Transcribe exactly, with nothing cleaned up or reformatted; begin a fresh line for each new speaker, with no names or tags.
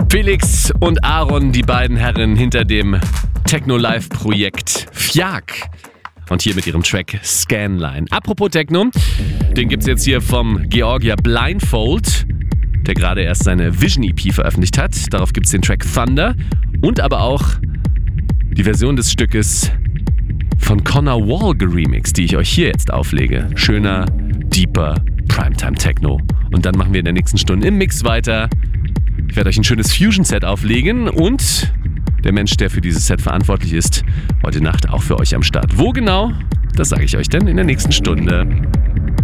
Felix und Aaron, die beiden Herren hinter dem Techno-Live-Projekt Fjak. Und hier mit ihrem Track Scanline. Apropos Techno, den gibt's jetzt hier vom Georgia Blindfold, der gerade erst seine Vision-E P veröffentlicht hat. Darauf gibt's den Track Thunder und aber auch die Version des Stückes von Connor Wall geremixed, die ich euch hier jetzt auflege. Schöner, deeper Primetime Techno. Und dann machen wir in der nächsten Stunde im Mix weiter. Ich werde euch ein schönes Fusion-Set auflegen und der Mensch, der für dieses Set verantwortlich ist, heute Nacht auch für euch am Start. Wo genau? Das sage ich euch dann in der nächsten Stunde.